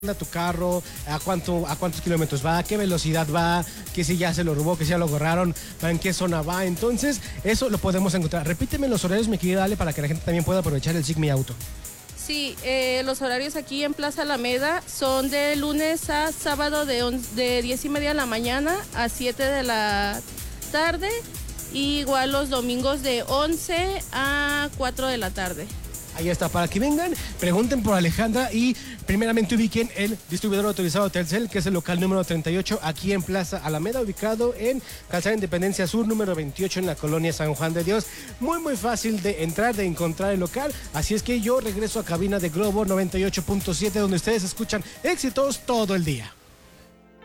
anda tu carro, a cuántos kilómetros va, qué velocidad va, que si ya se lo robó, que si ya lo agarraron, en qué zona va. Entonces, eso lo podemos encontrar. Repíteme los horarios, mi querida Ale, para que la gente también pueda aprovechar el SIG Mi Auto. Sí, los horarios aquí en Plaza Alameda son de lunes a sábado de 10:30 de la mañana a 7 de la tarde. Y igual los domingos de 11 a 4 de la tarde. Ahí está, para que vengan, pregunten por Alejandra y primeramente ubiquen el distribuidor autorizado Telcel, que es el local número 38 aquí en Plaza Alameda, ubicado en Calzada Independencia Sur, número 28 en la colonia San Juan de Dios. Muy, muy fácil de entrar, de encontrar el local. Así es que yo regreso a cabina de Globo 98.7, donde ustedes escuchan éxitos todo el día.